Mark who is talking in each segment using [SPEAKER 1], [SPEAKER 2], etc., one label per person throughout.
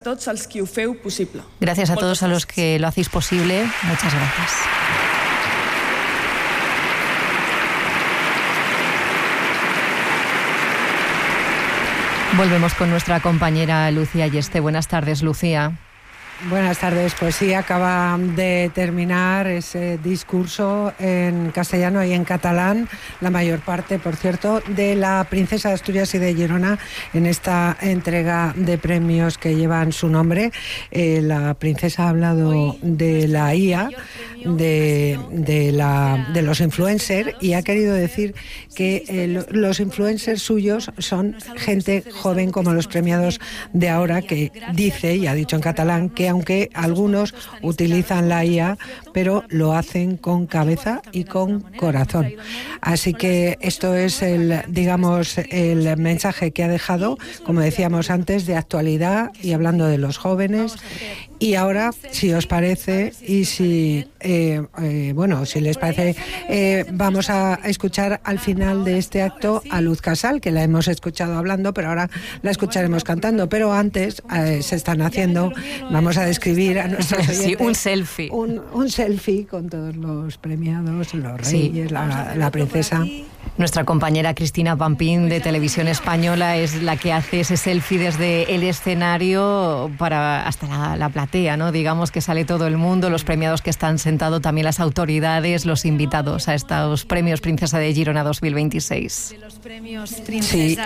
[SPEAKER 1] Gracias a todos a los que lo hacéis posible. Muchas gracias. Volvemos con nuestra compañera Lucía Yeste. Buenas tardes, Lucía.
[SPEAKER 2] Buenas tardes. Pues sí, acaba de terminar ese discurso en castellano y en catalán, la mayor parte, por cierto, de la princesa de Asturias y de Girona en esta entrega de premios que llevan su nombre. La princesa ha hablado de la IA, de los influencers, y ha querido decir que los influencers suyos son gente joven como los premiados de ahora, que dice, y ha dicho en catalán, que aunque algunos utilizan la IA, pero lo hacen con cabeza y con corazón. Así que esto es el mensaje que ha dejado, como decíamos antes, de actualidad y hablando de los jóvenes. Y ahora, si os parece, y si les parece, vamos a escuchar al final de este acto a Luz Casal, que la hemos escuchado hablando, pero ahora la escucharemos cantando. Pero antes se están haciendo, vamos a describir a nuestros oyentes,
[SPEAKER 1] sí, un selfie.
[SPEAKER 2] Un selfie con todos los premiados, los reyes, la princesa.
[SPEAKER 1] Nuestra compañera Cristina Pampín de Televisión Española es la que hace ese selfie desde el escenario hasta la platea, ¿no? Digamos que sale todo el mundo, los premiados que están sentados, también las autoridades, los invitados a estos premios Princesa de Girona 2026.
[SPEAKER 2] Sí,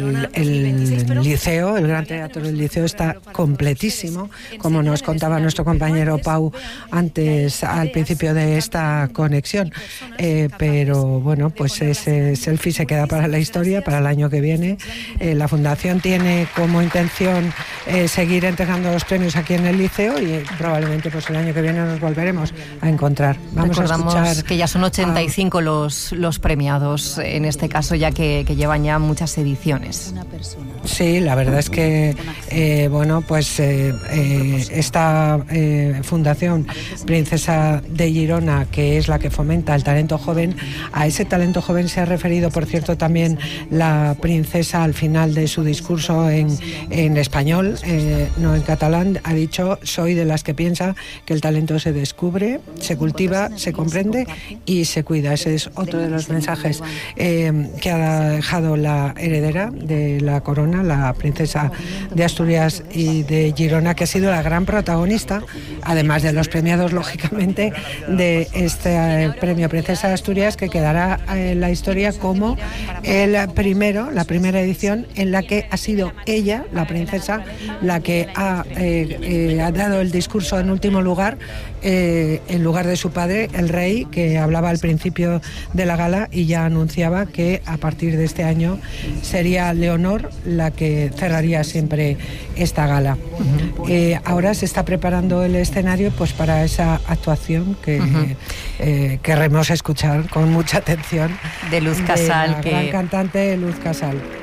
[SPEAKER 2] el liceo, el Gran Teatro del Liceo está completísimo, como nos contaba nuestro compañero Pau antes, al principio de esta conexión. Pero bueno, pues ese selfie se queda para la historia, para el año que viene. La Fundación tiene como intención seguir entregando los premios aquí en el Liceo, y probablemente pues el año que viene nos volveremos a encontrar.
[SPEAKER 1] Recordamos a escuchar que ya son 85 los premiados, en este caso, ya que llevan ya muchas ediciones.
[SPEAKER 2] Sí, la verdad es que esta Fundación Princesa de Girona, que es la que fomenta el talento joven, a ese talento joven se ha referido, por cierto, también la princesa al final de su discurso en español, no en catalán. Ha dicho: soy de las que piensa que el talento se descubre, se cultiva, se comprende y se cuida. Ese es otro de los mensajes que ha dejado la heredera de la corona, la princesa de Asturias y de Girona, que ha sido la gran protagonista, además de los premiados, lógicamente, de este premio Princesa de Asturias, que quedará en la historia como la primera edición en la que ha sido ella, la princesa, la que ha dado el discurso en último lugar, en lugar de su padre, el rey, que hablaba al principio de la gala y ya anunciaba que a partir de este año sería Leonor la que cerraría siempre esta gala. Ahora se está preparando el escenario pues para esa actuación que querremos escuchar con mucha atención
[SPEAKER 1] de Luz Casal,
[SPEAKER 2] gran cantante Luz Casal.